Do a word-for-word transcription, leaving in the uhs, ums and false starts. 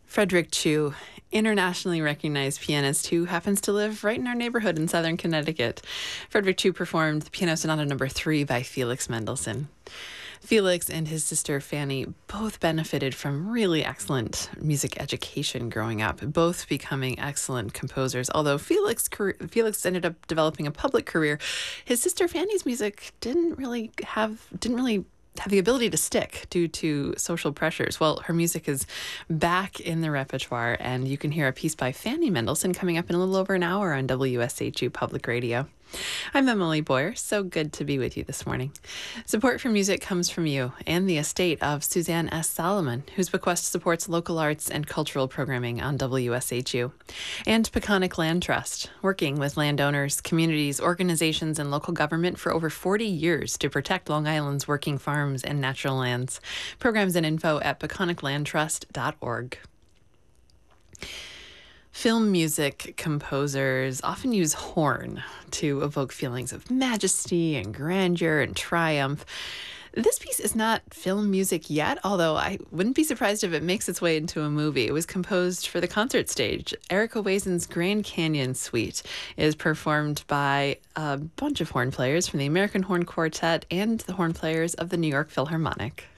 Frederick Chu, internationally recognized pianist who happens to live right in our neighborhood in southern Connecticut. Frederick Chu performed the Piano Sonata Number Three by Felix Mendelssohn. Felix and his sister Fanny both benefited from really excellent music education growing up, both becoming excellent composers. Although Felix Felix ended up developing a public career, his sister Fanny's music didn't really have didn't really have the ability to stick due to social pressures. Well, her music is back in the repertoire, and you can hear a piece by Fanny Mendelssohn coming up in a little over an hour on W S H U Public Radio. I'm Emily Boyer. So good to be with you this morning. Support for music comes from you and the estate of Suzanne S. Solomon, whose bequest supports local arts and cultural programming on W S H U. And Peconic Land Trust, working with landowners, communities, organizations, and local government for over forty years to protect Long Island's working farms and natural lands. Programs and info at peconic land trust dot org. Film music composers often use horn to evoke feelings of majesty and grandeur and triumph. This piece is not film music yet, although I wouldn't be surprised if it makes its way into a movie. It was composed for the concert stage. Erica Wazen's Grand Canyon Suite is performed by a bunch of horn players from the American Horn Quartet and the horn players of the New York Philharmonic.